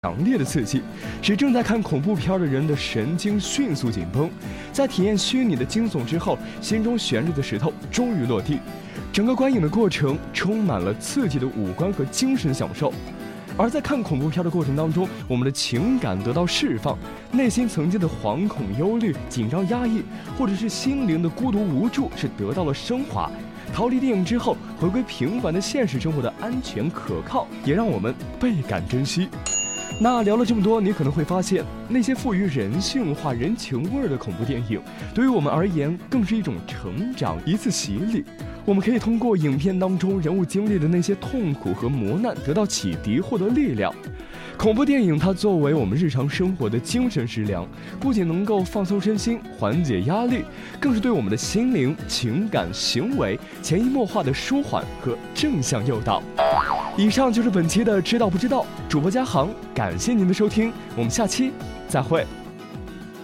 强烈的刺激，使正在看恐怖片的人的神经迅速紧绷。在体验虚拟的惊悚之后，心中悬着的石头终于落地。整个观影的过程充满了刺激的五官和精神享受。而在看恐怖片的过程当中，我们的情感得到释放，内心曾经的惶恐、忧虑、紧张、压抑，或者是心灵的孤独无助，是得到了升华。逃离电影之后，回归平凡的现实生活的安全可靠，也让我们倍感珍惜。那聊了这么多，你可能会发现，那些赋予人性化、人情味的恐怖电影，对于我们而言，更是一种成长，一次洗礼。我们可以通过影片当中人物经历的那些痛苦和磨难，得到启迪，获得力量。恐怖电影它作为我们日常生活的精神食粮，不仅能够放松身心、缓解压力，更是对我们的心灵、情感、行为潜移默化的舒缓和正向诱导。以上就是本期的知道不知道，主播嘉航，感谢您的收听，我们下期再会。